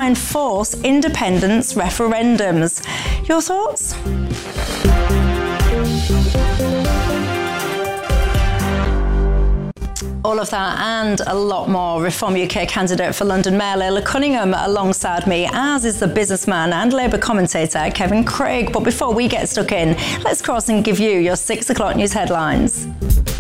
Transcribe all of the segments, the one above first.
and force independence referendums. Your thoughts? All of that and a lot more. Reform UK candidate for London Mayor Laila Cunningham alongside me, as is the businessman and Labour commentator Kevin Craig. But before we get stuck in, let's cross and give you your 6 o'clock news headlines.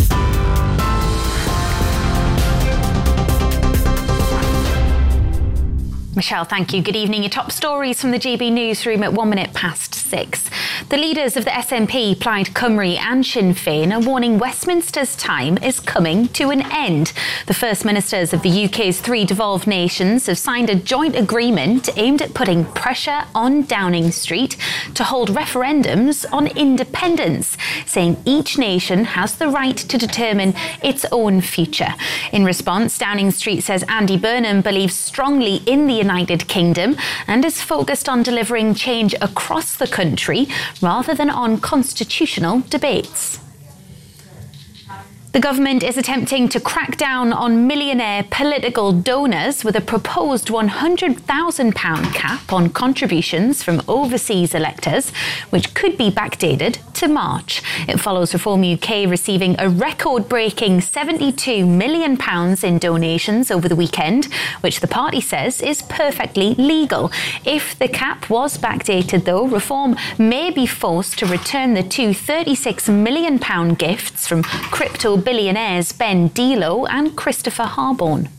Michelle, thank you. Good evening. Your top stories from the GB Newsroom at 1 minute past 6. The leaders of the SNP, Plaid Cymru and Sinn Féin are warning Westminster's time is coming to an end. The First Ministers of the UK's 3 devolved nations have signed a joint agreement aimed at putting pressure on Downing Street to hold referendums on independence, saying each nation has the right to determine its own future. In response, Downing Street says Andy Burnham believes strongly in the United Kingdom and is focused on delivering change across the country rather than on constitutional debates. The government is attempting to crack down on millionaire political donors with a proposed £100,000 cap on contributions from overseas electors, which could be backdated to March. It follows Reform UK receiving a record-breaking £72 million in donations over the weekend, which the party says is perfectly legal. If the cap was backdated, though, Reform may be forced to return the two £36 million gifts from crypto billionaires Ben Delo and Christopher Harborne.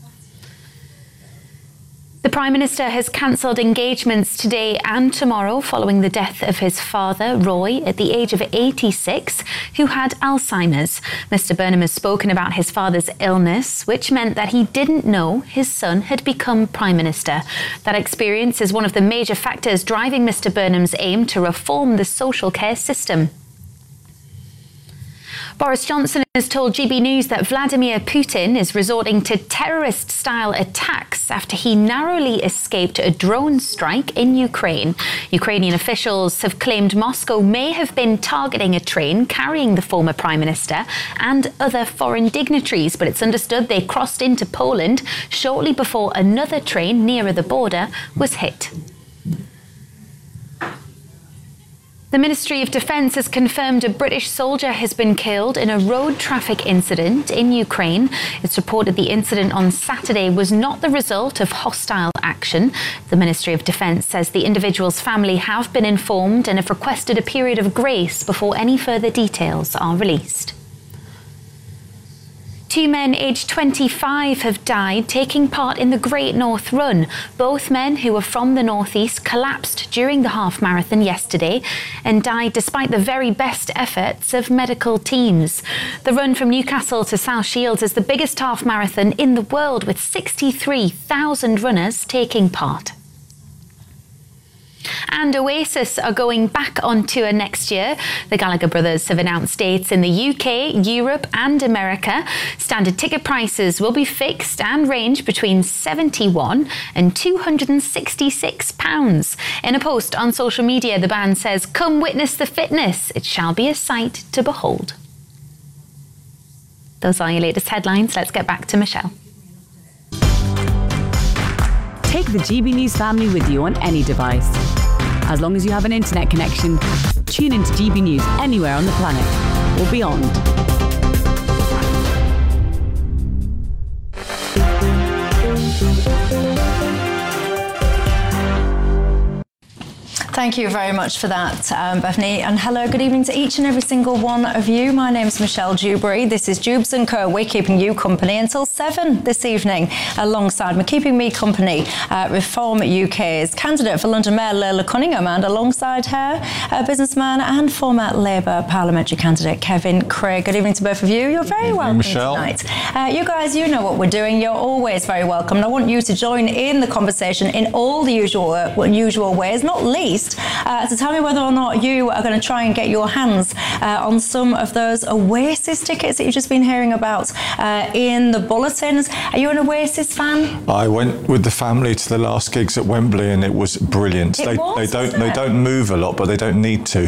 The Prime Minister has cancelled engagements today and tomorrow following the death of his father, Roy, at the age of 86, who had Alzheimer's. Mr Burnham has spoken about his father's illness, which meant that he didn't know his son had become Prime Minister. That experience is one of the major factors driving Mr Burnham's aim to reform the social care system. Boris Johnson has told GB News that Vladimir Putin is resorting to terrorist-style attacks after he narrowly escaped a drone strike in Ukraine. Ukrainian officials have claimed Moscow may have been targeting a train carrying the former Prime Minister and other foreign dignitaries, but it's understood they crossed into Poland shortly before another train nearer the border was hit. The Ministry of Defence has confirmed a British soldier has been killed in a road traffic incident in Ukraine. It's reported the incident on Saturday was not the result of hostile action. The Ministry of Defence says the individual's family have been informed and have requested a period of grace before any further details are released. 2 men aged 25 have died taking part in the Great North Run. Both men, who were from the northeast, collapsed during the half marathon yesterday and died despite the very best efforts of medical teams. The run from Newcastle to South Shields is the biggest half marathon in the world, with 63,000 runners taking part. And Oasis are going back on tour next year. The Gallagher brothers have announced dates in the UK, Europe and America. Standard ticket prices will be fixed and range between £71 and £266. In a post on social media, the band says, "Come witness the fitness. It shall be a sight to behold." Those are your latest headlines. Let's get back to Michelle. Take the GB News family with you on any device. As long as you have an internet connection, tune into GB News anywhere on the planet or beyond. Thank you very much for that, Bethany. And hello, good evening to each and every single one of you. My name's Michelle Dewberry. This is Jubes & Co. We're keeping you company until 7 this evening. Alongside me, keeping me company, Reform UK's candidate for London Mayor, Laila Cunningham, and alongside her, businessman and former Labour parliamentary candidate, Kevin Craig. Good evening to both of you. You're very welcome Michelle. tonight. You guys, you know what we're doing. You're always very welcome. And I want you to join in the conversation in all the usual ways, not least to tell me whether or not you are going to try and get your hands on some of those Oasis tickets that you've just been hearing about in the bulletins. Are you an Oasis fan? I went with the family to the last gigs at Wembley and it was brilliant. They don't move a lot, but they don't need to.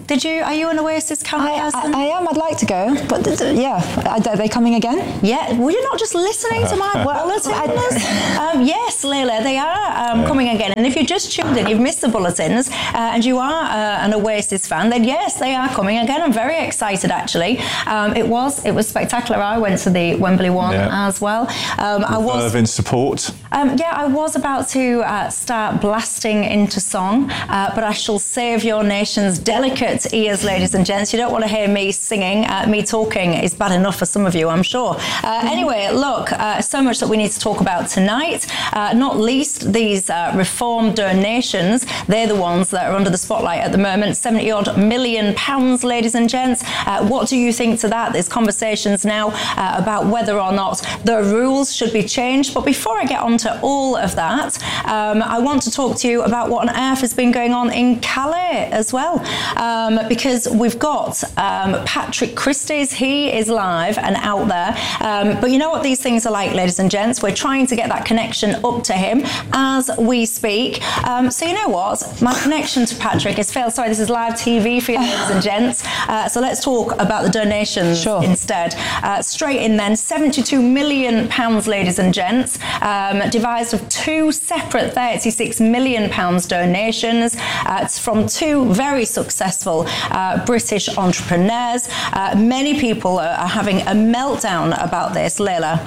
Are you an Oasis kind of person? I am. I'd like to go, but are they coming again? Yeah. Well, you're not just listening to my bulletins. Yes, Layla, they are coming again. And if you just tuned in, you've missed the bulletins, and you are an Oasis fan, then yes, they are coming again. I'm very excited, actually. It was spectacular. I went to the Wembley one as well. I was in support. I was about to start blasting into song, but I shall save your nation's delicate ears, ladies and gents. You don't want to hear me singing. Me talking is bad enough for some of you, I'm sure. Anyway, look, so much that we need to talk about tonight, not least these reform donations. They're the ones that are under the spotlight at the moment. £70-odd million, ladies and gents. What do you think to that? There's conversations now about whether or not the rules should be changed. But before I get on to all of that, I want to talk to you about what on earth has been going on in Calais as well, because we've got Patrick Christys. He is live and out there, but you know what these things are like, ladies and gents. We're trying to get that connection up to him as we speak. So you know what, my connection to Patrick has failed. Sorry, this is live TV for you, ladies and gents. So let's talk about the donations instead. Straight in then, £72 million, ladies and gents, devised of two separate £36 million donations. It's from two very successful British entrepreneurs. Many people are having a meltdown about this. Layla?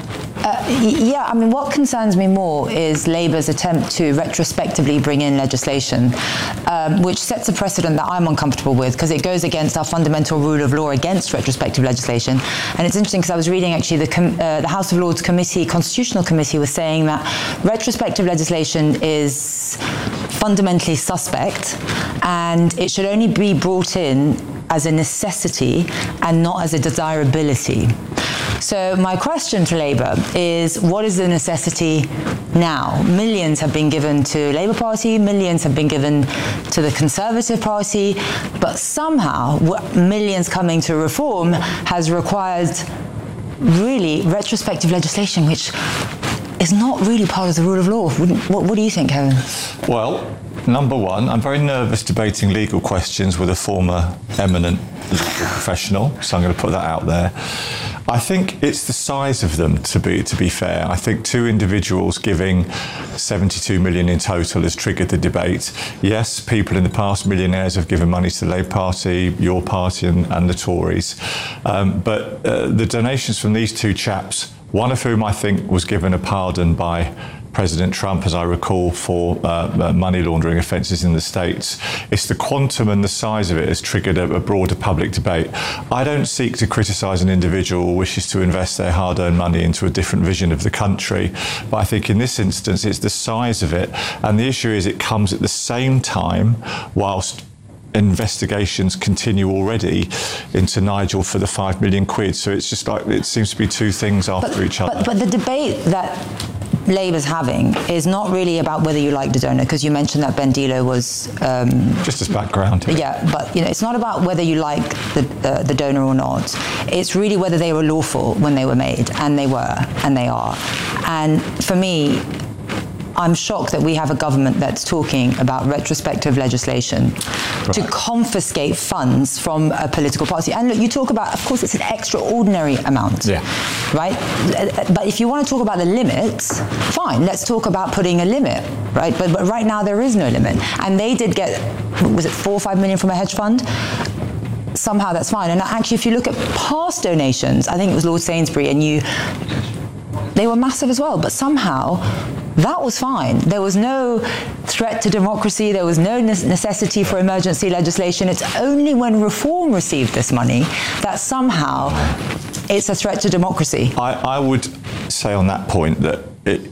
I mean, what concerns me more is Labour's attempt to retrospectively bring in legislation, which sets a precedent that I'm uncomfortable with, because it goes against our fundamental rule of law against retrospective legislation. And it's interesting because I was reading actually the House of Lords Constitutional Committee was saying that retrospective legislation is fundamentally suspect and it should only be brought in as a necessity and not as a desirability. So my question to Labour is, what is the necessity now? Millions have been given to Labour Party, millions have been given to the Conservative Party, but somehow millions coming to reform has required really retrospective legislation, which is not really part of the rule of law. What do you think, Kevin? Well, number one, I'm very nervous debating legal questions with a former eminent legal professional, so I'm going to put that out there. I think it's the size of them, to be fair. I think two individuals giving 72 million in total has triggered the debate. Yes, people in the past, millionaires, have given money to the Labour Party, your party and the Tories. But the donations from these two chaps, one of whom I think was given a pardon by President Trump, as I recall, for money laundering offences in the States. It's the quantum and the size of it has triggered a broader public debate. I don't seek to criticise an individual who wishes to invest their hard-earned money into a different vision of the country, but I think in this instance it's the size of it, and the issue is it comes at the same time whilst investigations continue already into Nigel for the £5 million. So it's just like it seems to be two things after each other. But the debate that Labour's having is not really about whether you like the donor, because you mentioned that Ben Dilo was just as background. Yeah, but it's not about whether you like the donor or not. It's really whether they were lawful when they were made, and they were, and they are. And for me, I'm shocked that we have a government that's talking about retrospective legislation to confiscate funds from a political party. And look, you talk about, of course, it's an extraordinary amount, right? But if you want to talk about the limits, fine, let's talk about putting a limit, right? But right now there is no limit. And they did get, was it 4 or 5 million from a hedge fund? Somehow that's fine. And actually, if you look at past donations, I think it was Lord Sainsbury, and they were massive as well, but somehow that was fine. There was no threat to democracy. There was no necessity for emergency legislation. It's only when Reform received this money that somehow it's a threat to democracy. I would say on that point that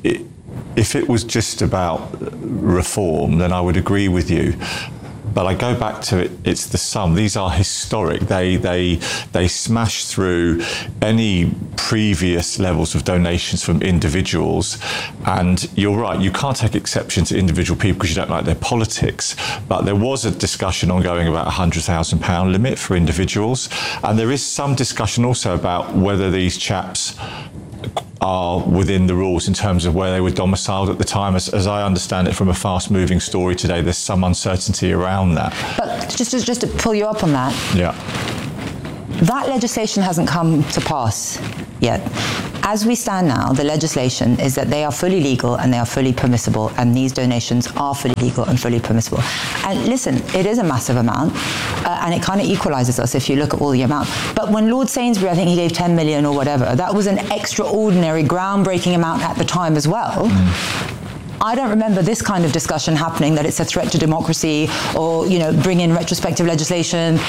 if it was just about Reform, then I would agree with you. But I go back to it, it's the sum. These are historic. They smash through any previous levels of donations from individuals. And you're right, you can't take exception to individual people because you don't like their politics. But there was a discussion ongoing about a £100,000 limit for individuals. And there is some discussion also about whether these chaps are within the rules in terms of where they were domiciled at the time. As I understand it from a fast-moving story today, there's some uncertainty around that. But just to pull you up on that, that legislation hasn't come to pass yet. As we stand now, the legislation is that they are fully legal and they are fully permissible, and these donations are fully legal and fully permissible. And listen, it is a massive amount, and it kind of equalises us if you look at all the amount. But when Lord Sainsbury, I think he gave 10 million or whatever, that was an extraordinary, groundbreaking amount at the time as well. I don't remember this kind of discussion happening, that it's a threat to democracy, or bring in retrospective legislation.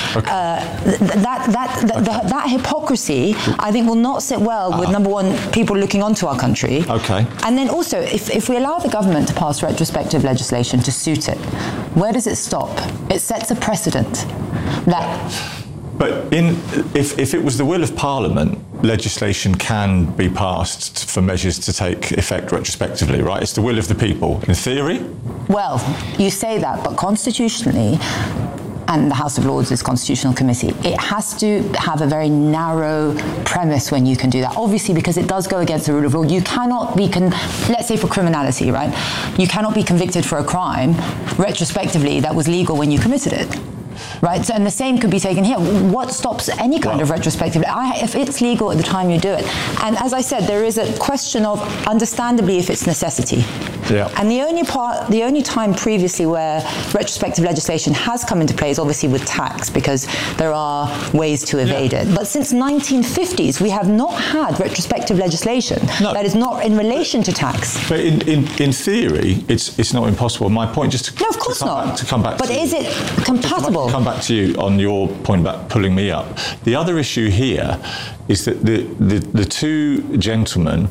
That hypocrisy, I think, will not sit well with, number one, people looking onto our country. Okay. And then also, if we allow the government to pass retrospective legislation to suit it, where does it stop? It sets a precedent that. But if it was the will of Parliament, legislation can be passed for measures to take effect retrospectively, right? It's the will of the people, in theory. Well, you say that, but constitutionally, and the House of Lords is Constitutional Committee, it has to have a very narrow premise when you can do that. Obviously, because it does go against the rule of law. You cannot be, let's say for criminality, right? You cannot be convicted for a crime retrospectively that was legal when you committed it. Right, so, and the same could be taken here. What stops any kind of retrospective? If it's legal at the time you do it. And as I said, there is a question of, understandably, if it's necessity. Yeah. And the only time previously where retrospective legislation has come into play is obviously with tax, because there are ways to evade it. But since 1950s, we have not had retrospective legislation that is not in relation to tax. But in theory, it's not impossible. My point, just to no, of course not. To come back. But is it compatible? Come back to you on your point about pulling me up. The other issue here is that the two gentlemen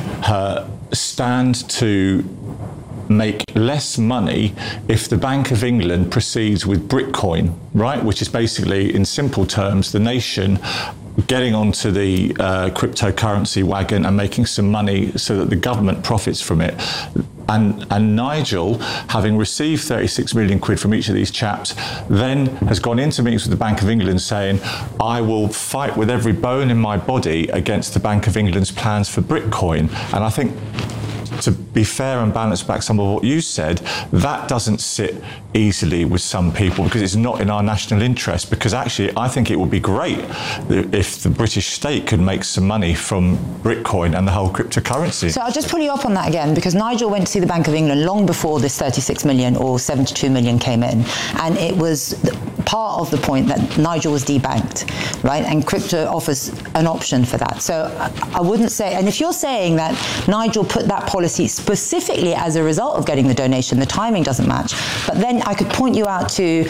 stand to make less money if the Bank of England proceeds with Bitcoin, right? Which is basically, in simple terms, the nation getting onto the cryptocurrency wagon and making some money so that the government profits from it. And Nigel, having received 36 million quid from each of these chaps, then has gone into meetings with the Bank of England saying, I will fight with every bone in my body against the Bank of England's plans for Bitcoin. And I think, to be fair and balance back some of what you said, that doesn't sit easily with some people, because it's not in our national interest. Because actually, I think it would be great if the British state could make some money from Bitcoin and the whole cryptocurrency. So I'll just pull you up on that again, because Nigel went to see the Bank of England long before this 36 million or 72 million came in. And it was part of the point that Nigel was debanked, right? And crypto offers an option for that. So I wouldn't say, and if you're saying that Nigel put that policy specifically as a result of getting the donation, the timing doesn't match. But then I could point you out to,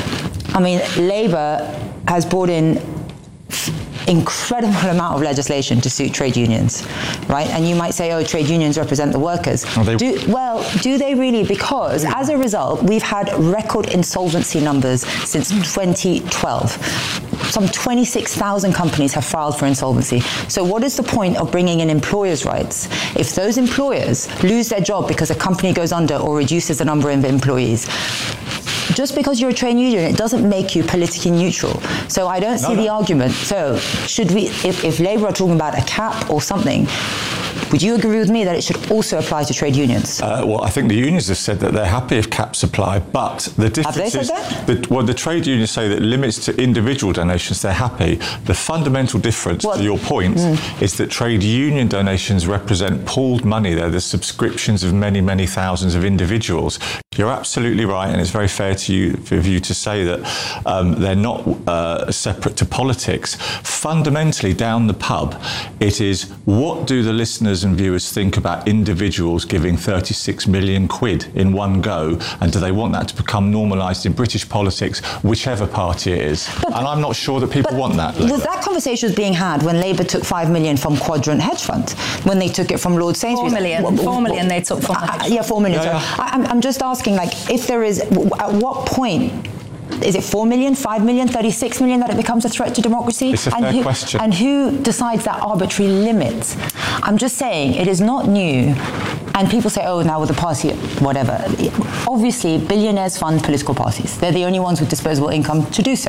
Labour has brought in incredible amount of legislation to suit trade unions, right? And you might say, oh, trade unions represent the workers. Do they really? Because as a result, we've had record insolvency numbers since 2012. Some 26,000 companies have filed for insolvency. So what is the point of bringing in employers' rights if those employers lose their job because a company goes under or reduces the number of employees? Just because you're a trade union, it doesn't make you politically neutral. So I don't see the argument. So should we, if Labour are talking about a cap or something, would you agree with me that it should also apply to trade unions? Well, I think the unions have said that they're happy if caps apply, but the difference have they said that? The trade unions say that limits to individual donations, they're happy. The fundamental difference, to your point, is that trade union donations represent pooled money. They're the subscriptions of many, many thousands of individuals. You're absolutely right, and it's very fair to you for you to say that they're not separate to politics. Fundamentally, down the pub, it is, what do the listeners and viewers think about individuals giving 36 million quid in one go, and do they want that to become normalised in British politics, whichever party it is? And I'm not sure that people want that. That conversation was being had when Labour took 5 million from Quadrant Hedge Fund, when they took it from Lord Sainsbury's. 4 million they took from the hedge fund. Yeah, 4 million. Yeah. So I'm just asking, if there is, at what point Is it 4 million, 5 million, 36 million that it becomes a threat to democracy? It's a fair question. And who decides that arbitrary limit? I'm just saying, it is not new. And people say, oh, now with the party, whatever. Obviously, billionaires fund political parties. They're the only ones with disposable income to do so.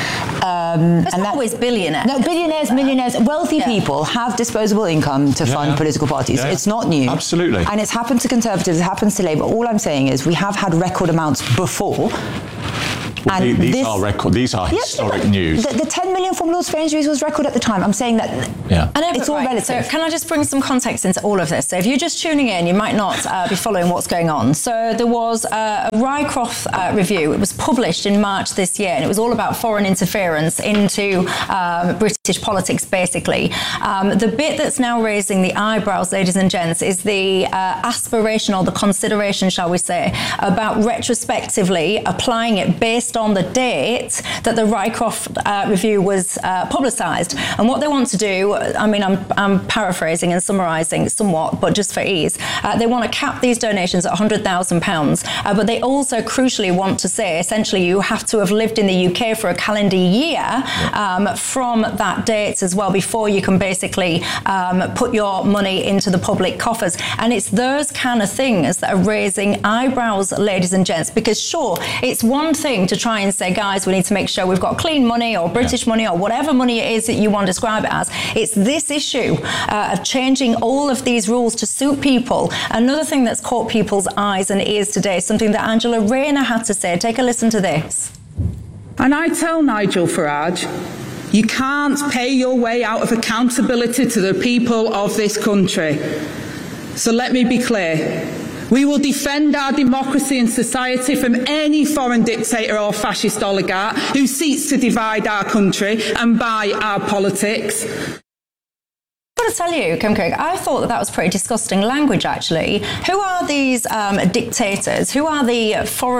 It's not always billionaires. No, billionaires, millionaires, wealthy people have disposable income to fund political parties. Yeah. It's not new. Absolutely. And it's happened to Conservatives, it happens to Labour. All I'm saying is we have had record amounts before. Well, these are historic news. The 10 million from Lord Sainsbury's was record at the time. I'm saying that it's all relative. So can I just bring some context into all of this? So if you're just tuning in, you might not be following what's going on. So there was a Rycroft review. It was published in March this year, and it was all about foreign interference into British politics, basically. The bit that's now raising the eyebrows, ladies and gents, is the aspiration or the consideration, shall we say, about retrospectively applying it based on the date that the Rycroft review was publicised. And what they want to do, I mean, I'm paraphrasing and summarising somewhat, but just for ease, they want to cap these donations at £100,000, but they also crucially want to say, essentially, you have to have lived in the UK for a calendar year from that date as well before you can basically put your money into the public coffers. And it's those kind of things that are raising eyebrows, ladies and gents, because sure, it's one thing to try and say, guys, we need to make sure we've got clean money or British money or whatever money it is that you want to describe it as. It's this issue of changing all of these rules to suit people. Another thing that's caught people's eyes and ears today, something that Angela Rayner had to say. Take a listen to this. And I tell Nigel Farage, you can't pay your way out of accountability to the people of this country. So let me be clear. We will defend our democracy and society from any foreign dictator or fascist oligarch who seeks to divide our country and buy our politics. I've got to tell you, Kim Craig, I thought that was pretty disgusting language, actually. Who are these dictators? Who are the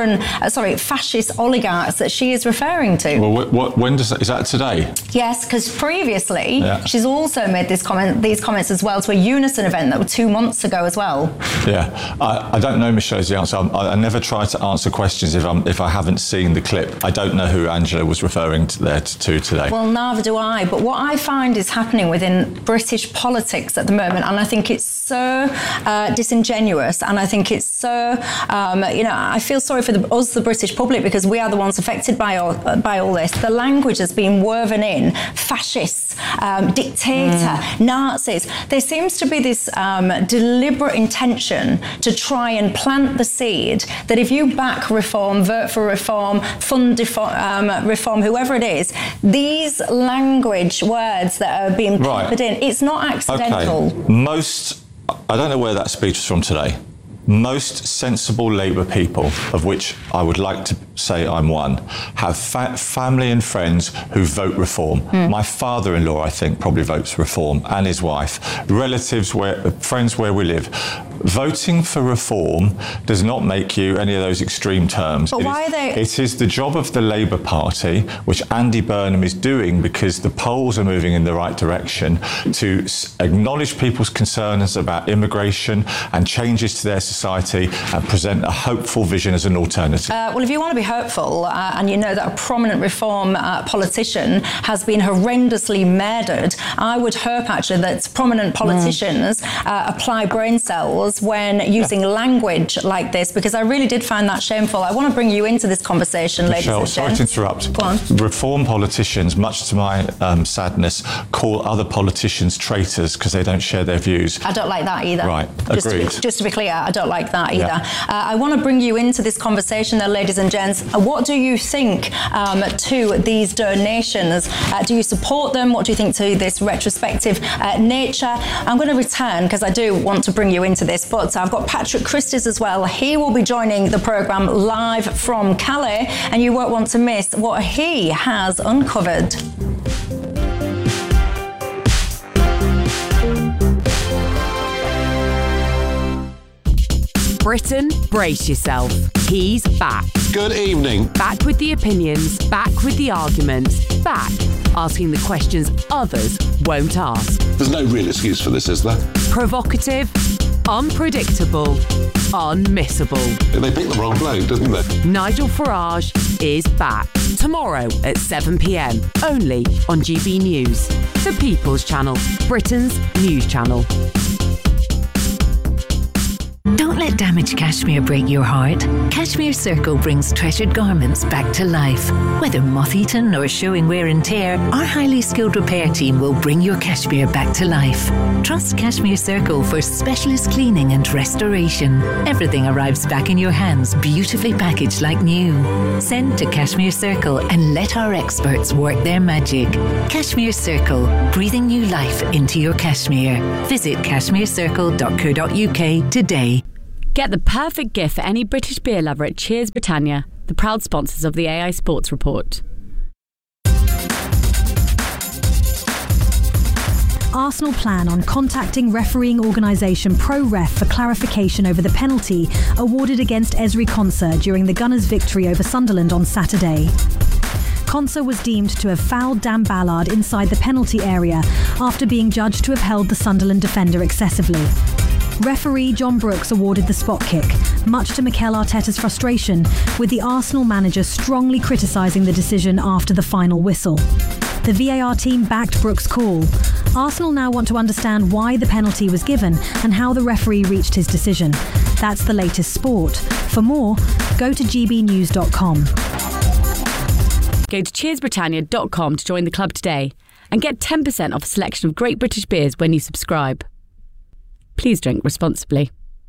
fascist oligarchs that she is referring to? Well, when is that today? Yes, because previously she's also made these comments as well to a Unison event that was 2 months ago as well. Yeah, I don't know, Michelle, is the answer. I never try to answer questions if I haven't seen the clip. I don't know who Angela was referring to today. Well, neither do I. But what I find is happening within British politics at the moment, and I think it's so disingenuous, and I think it's so I feel sorry for us, the British public, because we are the ones affected by all this. The language has been woven in: fascists, dictator, Nazis. There seems to be this deliberate intention to try and plant the seed that if you back reform, vote for reform, fund reform, whoever it is, these language words that are being peppered in, it's not accidental. Okay. I don't know where that speech was from today. Most sensible Labour people, of which I would like to say I'm one, have family and friends who vote reform. My father-in-law, I think, probably votes reform, and his wife. Relatives, friends where we live. Voting for reform does not make you any of those extreme terms. But why are they? It is the job of the Labour Party, which Andy Burnham is doing because the polls are moving in the right direction, to acknowledge people's concerns about immigration and changes to their society and present a hopeful vision as an alternative. Well, if you want to be hopeful, and you know that a prominent reform politician has been horrendously murdered, I would hope actually that prominent politicians apply brain cells when using language like this, because I really did find that shameful. I want to bring you into this conversation, ladies and gents. Sorry to interrupt. Go on. Reform politicians, much to my sadness, call other politicians traitors because they don't share their views. I don't like that either. Right, agreed. Just to be clear, I don't like that either. I want to bring you into this conversation though, ladies and gents. What do you think to these donations? Do you support them? What do you think to this retrospective nature? I'm going to return because I do want to bring you into this, but I've got Patrick Christys as well. He will be joining the programme live from Calais, and you won't want to miss what he has uncovered. Britain, brace yourself. He's back. Good evening. Back with the opinions, back with the arguments, back asking the questions others won't ask. There's no real excuse for this, is there? Provocative, Unpredictable. Unmissable. They picked the wrong bloke, didn't they? Nigel Farage is back. Tomorrow at 7 p.m. Only on GB News. The People's Channel. Britain's news channel. Don't let damaged cashmere break your heart. Cashmere Circle brings treasured garments back to life. Whether moth-eaten or showing wear and tear, our highly skilled repair team will bring your cashmere back to life. Trust Cashmere Circle for specialist cleaning and restoration. Everything arrives back in your hands, beautifully packaged like new. Send to Cashmere Circle and let our experts work their magic. Cashmere Circle, breathing new life into your cashmere. Visit cashmerecircle.co.uk today. Get the perfect gift for any British beer lover at Cheers Britannia, the proud sponsors of the AI Sports Report. Arsenal plan on contacting refereeing organisation Pro-Ref for clarification over the penalty awarded against Ezri Konsa during the Gunners' victory over Sunderland on Saturday. Konsa was deemed to have fouled Dan Ballard inside the penalty area after being judged to have held the Sunderland defender excessively. Referee John Brooks awarded the spot kick, much to Mikel Arteta's frustration, with the Arsenal manager strongly criticising the decision after the final whistle. The VAR team backed Brooks' call. Arsenal now want to understand why the penalty was given and how the referee reached his decision. That's the latest sport. For more, go to gbnews.com. Go to cheersbritannia.com to join the club today and get 10% off a selection of great British beers when you subscribe. Please drink responsibly.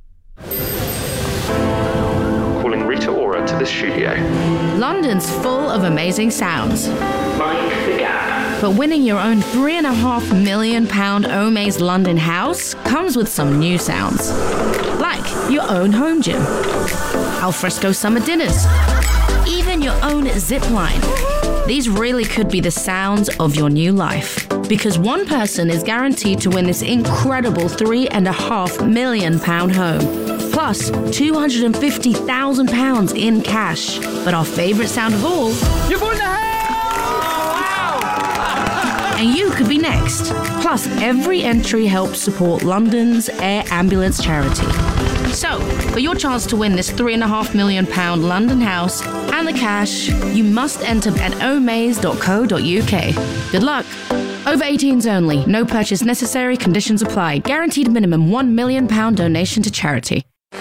Calling Rita Ora to the studio. London's full of amazing sounds. Mind the gap. But winning your own £3.5 million Omaze London house comes with some new sounds. Like your own home gym, alfresco summer dinners, even your own zip line. These really could be the sounds of your new life. Because one person is guaranteed to win this incredible £3.5 million home. Plus £250,000 in cash. But our favourite sound of all... You've won the house! Wow! And you could be next. Plus, every entry helps support London's Air Ambulance charity. So, for your chance to win this £3.5 million London house and the cash, you must enter at omaze.co.uk. Good luck. Over 18s only. No purchase necessary. Conditions apply. Guaranteed minimum £1 million donation to charity.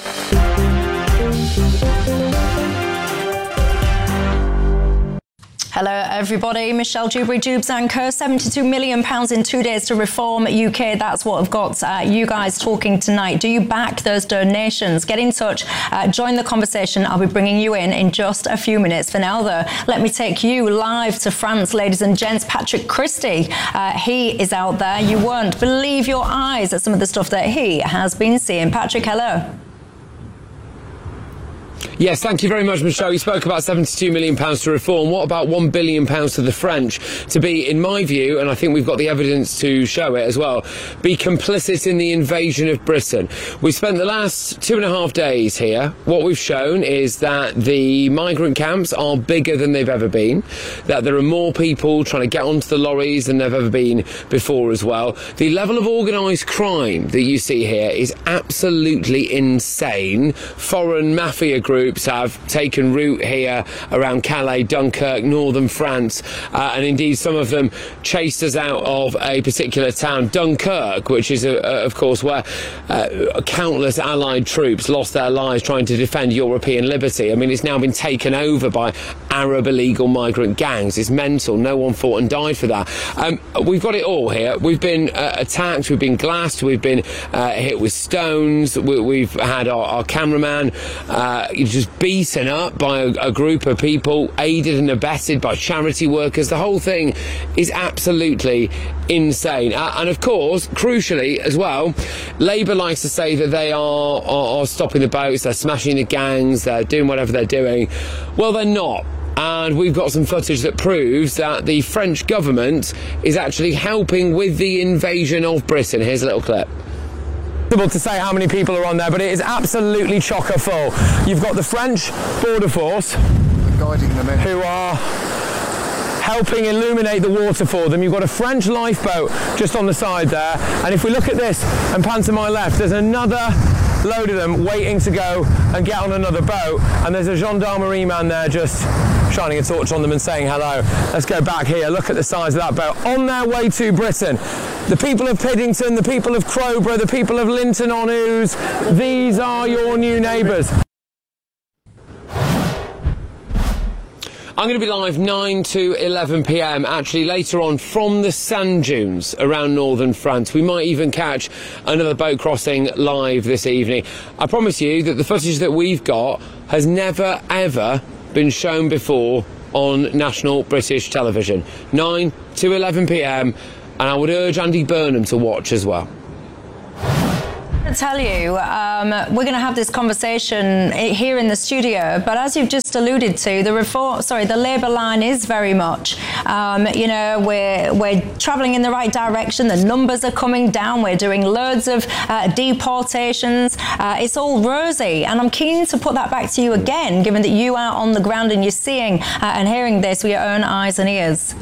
Hello everybody, Michelle Dewberry, Jubes & Co. £72 million in 2 days to reform UK. That's what I've got you guys talking tonight. Do you back those donations? Get in touch, join the conversation. I'll be bringing you in just a few minutes. For now though, let me take you live to France, ladies and gents. Patrick Christie, he is out there. You won't believe your eyes at some of the stuff that he has been seeing. Patrick, hello. Yes, thank you very much, Michelle. You spoke about £72 million to reform. What about £1 billion to the French to be, in my view, and I think we've got the evidence to show it as well, be complicit in the invasion of Britain? We've spent the last 2.5 days here. What we've shown is that the migrant camps are bigger than they've ever been, that there are more people trying to get onto the lorries than they've ever been before as well. The level of organised crime that you see here is absolutely insane. Foreign mafia groups have taken root here around Calais, Dunkirk, northern France, and indeed some of them chased us out of a particular town, Dunkirk, which is of course where countless Allied troops lost their lives trying to defend European liberty. I mean, it's now been taken over by Arab illegal migrant gangs. It's mental. No one fought and died for that. We've got it all here. We've been attacked, we've been glassed, we've been hit with stones, we've had our cameraman just beaten up by a group of people, aided and abetted by charity workers. The whole thing is absolutely insane. And of course, crucially as well, Labour likes to say that they are stopping the boats, they're smashing the gangs, they're doing whatever they're doing. Well, they're not. And we've got some footage that proves that the French government is actually helping with the invasion of Britain. Here's a little clip. To say how many people are on there, but it is absolutely chocker full. You've got the French border force guiding them in, who are helping illuminate the water for them. You've got a French lifeboat just on the side there, and if we look at this and pan to my left, there's another load of them waiting to go and get on another boat, and there's a gendarmerie man there just shining a torch on them and saying hello. Let's go back here. Look at the size of that boat. On their way to Britain. The people of Piddington, the people of Crowborough, the people of Linton-on-Ouse, these are your new neighbours. I'm going to be live 9 to 11 p.m. actually later on from the sand dunes around northern France. We might even catch another boat crossing live this evening. I promise you that the footage that we've got has never ever been shown before on national British television. 9 to 11 p.m. and I would urge Andy Burnham to watch as well. I tell you, we're going to have this conversation here in the studio, but as you've just alluded to, the Labour line is very much, we're travelling in the right direction. The numbers are coming down. We're doing loads of deportations. It's all rosy, and I'm keen to put that back to you again, given that you are on the ground and you're seeing and hearing this with your own eyes and ears.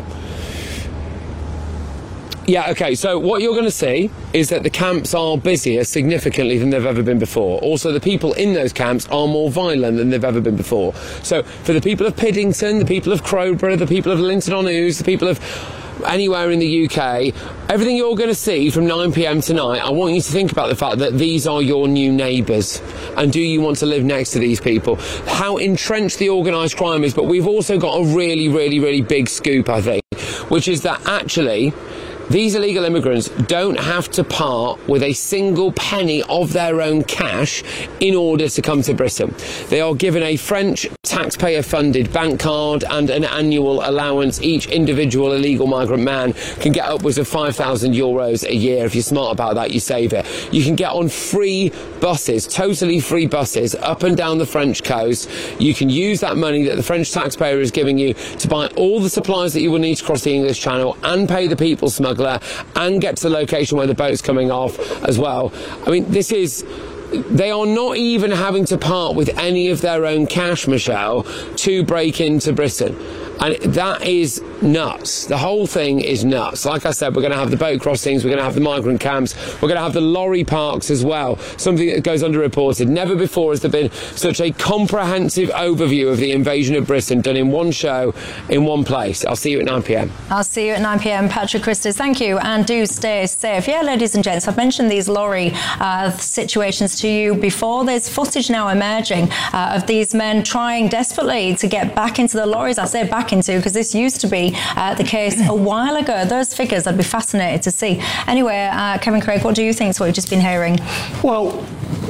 Yeah, okay, so what you're going to see is that the camps are busier significantly than they've ever been before. Also, the people in those camps are more violent than they've ever been before. So, for the people of Piddington, the people of Crowborough, the people of Linton-on-Ouse, the people of anywhere in the UK, everything you're going to see from 9 p.m. tonight, I want you to think about the fact that these are your new neighbours. And do you want to live next to these people? How entrenched the organised crime is, but we've also got a really, really, really big scoop, I think, which is that actually these illegal immigrants don't have to part with a single penny of their own cash in order to come to Britain. They are given a French taxpayer-funded bank card and an annual allowance. Each individual illegal migrant man can get upwards of €5,000 a year. If you're smart about that, you save it. You can get on free buses, totally free buses, up and down the French coast. You can use that money that the French taxpayer is giving you to buy all the supplies that you will need to cross the English Channel and pay the people smuggler and get to the location where the boat's coming off as well. I mean, they are not even having to part with any of their own cash, Michelle, to break into Britain. And that is nuts. The whole thing is nuts. Like I said, we're going to have the boat crossings, we're going to have the migrant camps, we're going to have the lorry parks as well, something that goes underreported. Never before has there been such a comprehensive overview of the invasion of Britain done in one show, in one place. I'll see you at 9 p.m. I'll see you at 9 p.m. Patrick Christys, thank you, and do stay safe. Yeah, ladies and gents, I've mentioned these lorry situations to you before. There's footage now emerging of these men trying desperately to get back into the lorries. I say back into because this used to be the case a while ago. Those figures I'd be fascinated to see. Anyway, Kevin Craig, what do you think is what we've just been hearing? Well,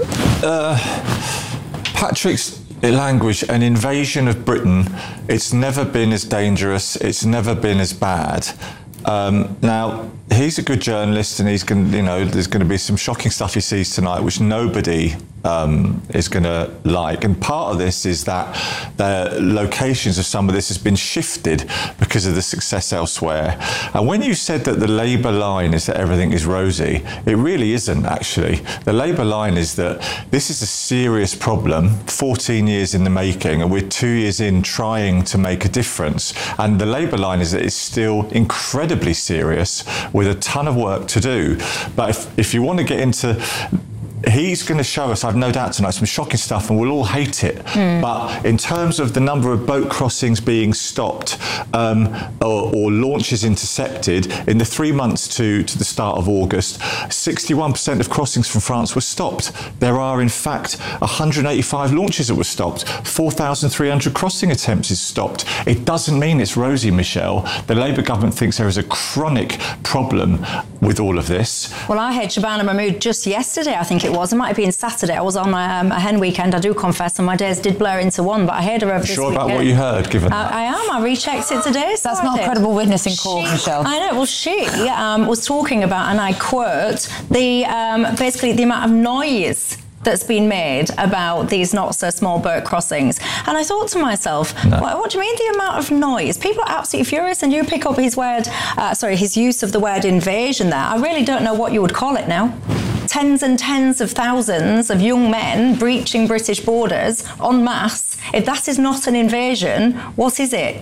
Patrick's language, an invasion of Britain, it's never been as dangerous, it's never been as bad. Now, he's a good journalist, and he's going, there's going to be some shocking stuff he sees tonight, which nobody is going to like. And part of this is that the locations of some of this has been shifted because of the success elsewhere. And when you said that the Labour line is that everything is rosy, it really isn't, actually. The Labour line is that this is a serious problem, 14 years in the making, and we're 2 years in trying to make a difference. And the Labour line is that it's still incredibly serious with a ton of work to do. But if you want to get into... He's going to show us, I've no doubt tonight, some shocking stuff, and we'll all hate it. But in terms of the number of boat crossings being stopped or launches intercepted, in the 3 months to the start of August, 61% of crossings from France were stopped. There are, in fact, 185 launches that were stopped. 4,300 crossing attempts is stopped. It doesn't mean it's rosy, Michelle. The Labour government thinks there is a chronic problem with all of this. Well, I heard Shabana Mahmood just yesterday, I think it was. It might have been Saturday. I was on a hen weekend, I do confess, and my days did blur into one, but I heard her over this sure weekend. About what you heard, given that? I am. I rechecked it today. So that's not credible witness in court, Michelle. I know. Well, she was talking about, and I quote, basically the amount of noise that's been made about these not-so-small boat crossings. And I thought to myself, what do you mean the amount of noise? People are absolutely furious, and you pick up his use of the word invasion there. I really don't know what you would call it now. Tens and tens of thousands of young men breaching British borders en masse. If that is not an invasion, what is it?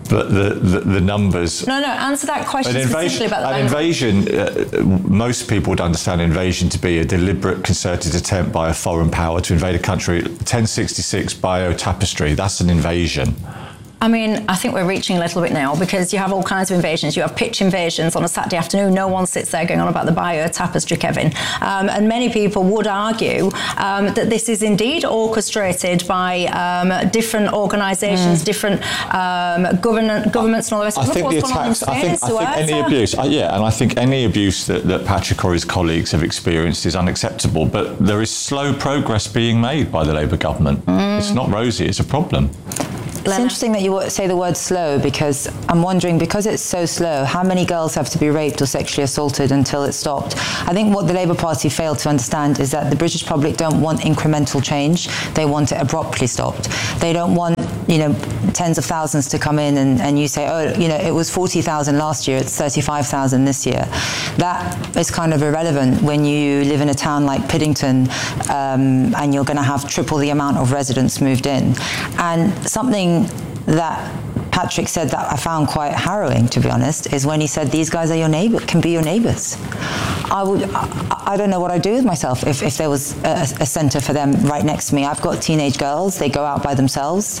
but the numbers. No, answer that question specifically about the An invasion, most people would understand invasion to be a deliberate, concerted attempt by a foreign power to invade a country. 1066 Bayeux Tapestry, that's an invasion. I mean, I think we're reaching a little bit now, because you have all kinds of invasions. You have pitch invasions on a Saturday afternoon. No one sits there going on about the Bayeux Tapestry, Kevin. And many people would argue that this is indeed orchestrated by different organisations, different governments and all the rest. I think the attacks, I think any abuse, and I think any abuse that Patrick or his colleagues have experienced is unacceptable. But there is slow progress being made by the Labour government. It's not rosy, it's a problem. It's interesting that you say the word slow, because I'm wondering, because it's so slow, how many girls have to be raped or sexually assaulted until it stopped? I think what the Labour Party failed to understand is that the British public don't want incremental change. They want it abruptly stopped. They don't want, tens of thousands to come in and you say, it was 40,000 last year, it's 35,000 this year. That is kind of irrelevant when you live in a town like Piddington and you're going to have triple the amount of residents moved in. And something that Patrick said that I found quite harrowing, to be honest, is when he said these guys are can be your neighbours. I don't know what I'd do with myself if there was a centre for them right next to me. I've got teenage girls, they go out by themselves.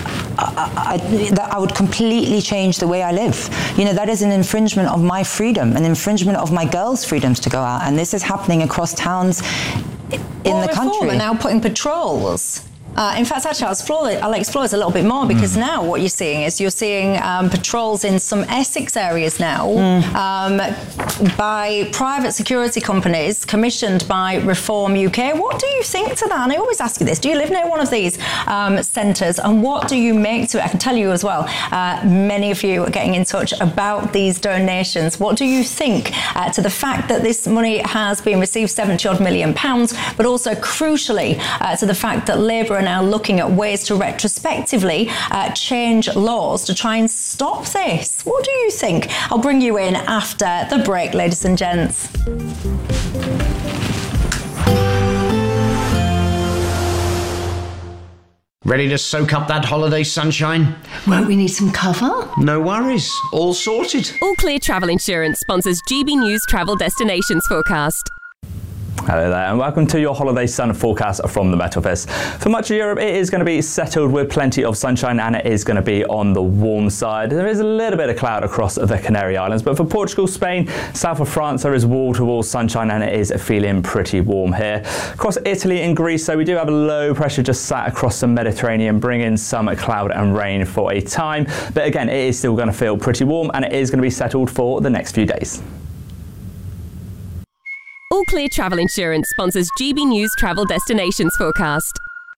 I would completely change the way I live. That is an infringement of my freedom, an infringement of my girls' freedoms to go out, and this is happening across towns in the country. We're now putting patrols. In fact, actually, I'll explore this a little bit more, because now what you're seeing patrols in some Essex areas now by private security companies commissioned by Reform UK. What do you think to that? And I always ask you this. Do you live near one of these centres? And what do you make to it? I can tell you as well, many of you are getting in touch about these donations. What do you think to the fact that this money has been received, £70-odd million, but also crucially to the fact that Labour are now looking at ways to retrospectively change laws to try and stop this? What do you think? I'll bring you in after the break, ladies and gents. Ready to soak up that holiday sunshine? Won't we need some cover? No worries, all sorted. All Clear Travel Insurance sponsors GB News Travel Destinations Forecast. Hello there, and welcome to your holiday sun forecast from the Met Office. For much of Europe, it is going to be settled with plenty of sunshine, and it is going to be on the warm side. There is a little bit of cloud across the Canary Islands, but for Portugal, Spain, south of France, there is wall-to-wall sunshine, and it is feeling pretty warm here. Across Italy and Greece, so we do have a low pressure just sat across the Mediterranean, bringing some cloud and rain for a time. But again, it is still going to feel pretty warm, and it is going to be settled for the next few days. All Clear Travel Insurance sponsors GB News Travel Destinations Forecast.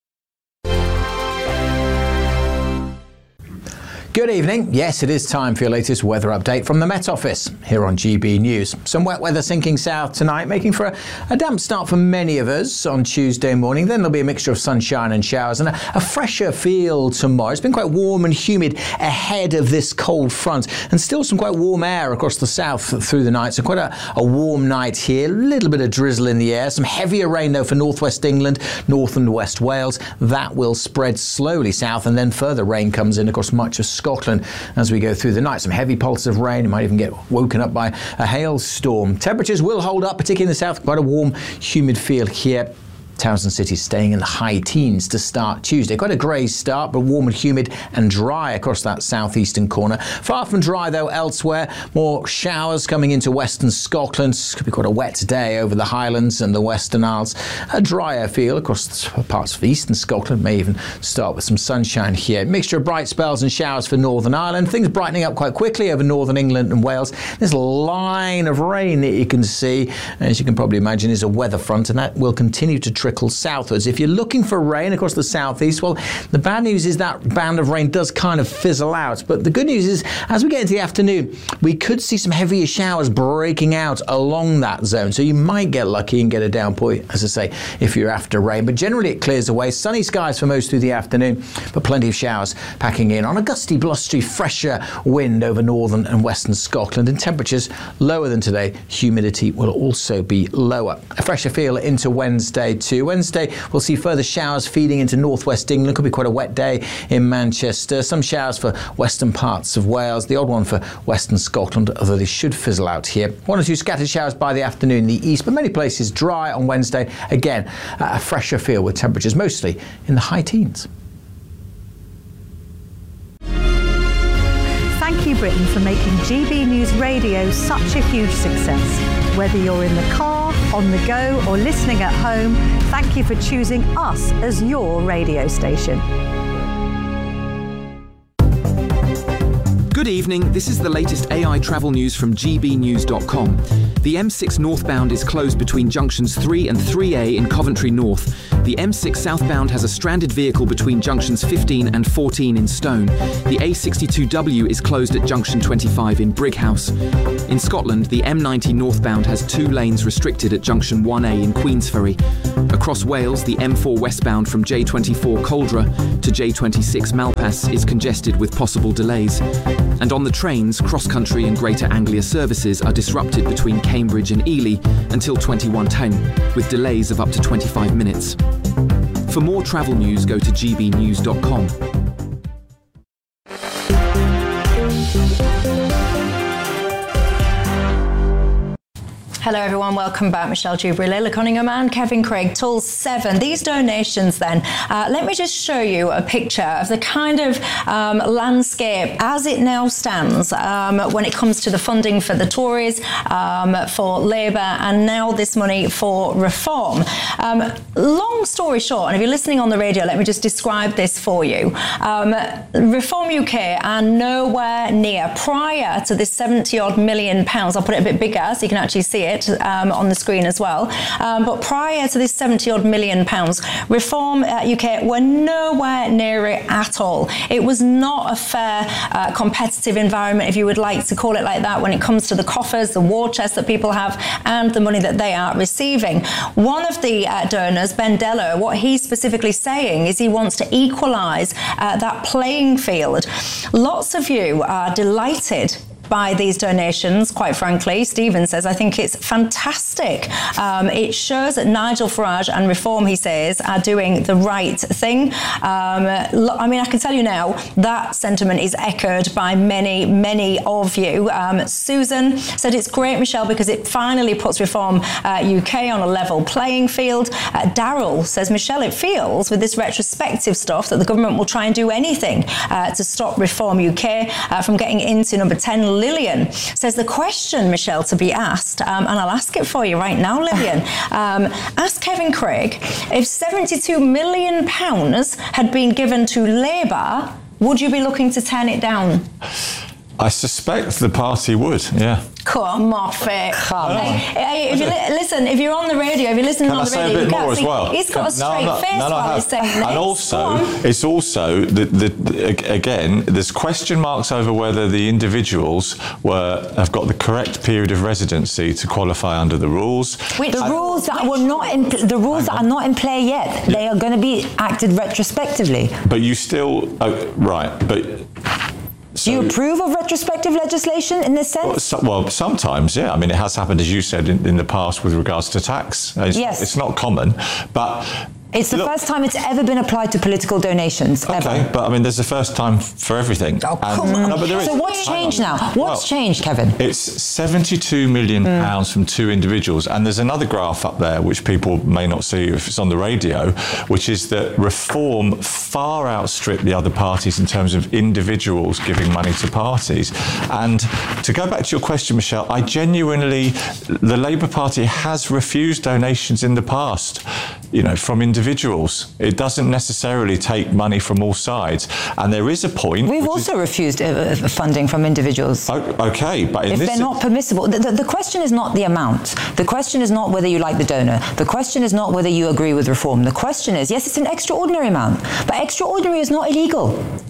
Good evening. Yes, it is time for your latest weather update from the Met Office here on GB News. Some wet weather sinking south tonight, making for a damp start for many of us on Tuesday morning. Then there'll be a mixture of sunshine and showers and a fresher feel tomorrow. It's been quite warm and humid ahead of this cold front, and still some quite warm air across the south through the night. So quite a warm night here. A little bit of drizzle in the air. Some heavier rain though for northwest England, north and west Wales. That will spread slowly south, and then further rain comes in across much of Scotland as we go through the night. Some heavy pulses of rain. You might even get woken up by a hailstorm. Temperatures will hold up, particularly in the south. Quite a warm, humid feel here. Towns and cities staying in the high teens to start Tuesday. Quite a grey start, but warm and humid and dry across that southeastern corner. Far from dry though elsewhere. More showers coming into western Scotland. Could be quite a wet day over the Highlands and the Western Isles. A drier feel across parts of eastern Scotland. May even start with some sunshine here. Mixture of bright spells and showers for Northern Ireland. Things brightening up quite quickly over northern England and Wales. This line of rain that you can see, as you can probably imagine, is a weather front, and that will continue to trickle southwards. If you're looking for rain across the southeast, well, the bad news is that band of rain does kind of fizzle out. But the good news is, as we get into the afternoon, we could see some heavier showers breaking out along that zone. So you might get lucky and get a downpour, as I say, if you're after rain. But generally it clears away. Sunny skies for most through the afternoon, but plenty of showers packing in on a gusty, blustery, fresher wind over northern and western Scotland. And temperatures lower than today. Humidity will also be lower. A fresher feel into Wednesday too. too. Wednesday, we'll see further showers feeding into northwest England. Could be quite a wet day in Manchester. Some showers for western parts of Wales. The odd one for western Scotland, although they should fizzle out here. 1 or 2 scattered showers by the afternoon in the east, but many places dry on Wednesday. Again, a fresher feel with temperatures mostly in the high teens. Thank you, Britain, for making GB News Radio such a huge success. Whether you're in the car, on the go, or listening at home, thank you for choosing us as your radio station. Good evening, this is the latest AI travel news from gbnews.com. The M6 northbound is closed between junctions 3 and 3A in Coventry North. The M6 southbound has a stranded vehicle between junctions 15 and 14 in Stone. The A62W is closed at junction 25 in Brighouse. In Scotland, the M90 northbound has 2 lanes restricted at junction 1A in Queensferry. Across Wales, the M4 westbound from J24 Coldra to J26 Malpas is congested with possible delays. And on the trains, cross-country and Greater Anglia services are disrupted between Cambridge and Ely until 21:10, with delays of up to 25 minutes. For more travel news, go to gbnews.com. Hello everyone, welcome back. Michelle Dewberry, Leila Cunningham and Kevin Craig, Tool 7. These donations then, let me just show you a picture of the kind of landscape as it now stands when it comes to the funding for the Tories, for Labour, and now this money for Reform. Long story short, and if you're listening on the radio, let me just describe this for you. Reform UK are nowhere near, prior to this 70-odd million pounds, I'll put it a bit bigger so you can actually see it on the screen as well. But prior to this 70-odd million pounds, Reform UK were nowhere near it at all. It was not a fair, competitive environment, if you would like to call it like that, when it comes to the coffers, the war chest that people have, and the money that they are receiving. One of the donors, Ben Dello, what he's specifically saying is he wants to equalise that playing field. Lots of you are delighted by these donations, quite frankly. Stephen says, I think it's fantastic. It shows that Nigel Farage and Reform, he says, are doing the right thing. I mean, I can tell you now, that sentiment is echoed by many, many of you. Susan said, it's great, Michelle, because it finally puts Reform UK on a level playing field. Daryl says, Michelle, it feels with this retrospective stuff that the government will try and do anything to stop Reform UK from getting into number 10. Lillian says the question, Michelle, to be asked, and I'll ask it for you right now, Lillian. Ask Kevin Craig, if £72 million had been given to Labour, would you be looking to turn it down? I suspect the party would, yeah. Come off it. Come on. Hey, if you listen, if you're on the radio, if you're listening on the radio, you can't see. Well? He's got a straight face while he's saying this. And also, it's also, again, there's question marks over whether the individuals have got the correct period of residency to qualify under the rules. The rules that are not in play yet. They are going to be acted retrospectively. But you still, right, but... Do you approve of retrospective legislation in this sense? Well, sometimes, yeah. I mean, it has happened, as you said, in the past with regards to tax. Yes. It's not common, but... It's the first time it's ever been applied to political donations, ever. But I mean, there's a first time for everything. Oh, come on. No, but there is. So what's changed now? What's changed, Kevin? It's £72 million from 2 individuals. And there's another graph up there, which people may not see if it's on the radio, which is that Reform far outstripped the other parties in terms of individuals giving money to parties. And to go back to your question, Michelle, I genuinely, the Labour Party has refused donations in the past, from individuals. It doesn't necessarily take money from all sides. And there is a point... We've also refused funding from individuals. Okay, but if they're not permissible. The question is not the amount. The question is not whether you like the donor. The question is not whether you agree with Reform. The question is, yes, it's an extraordinary amount, but extraordinary is not illegal.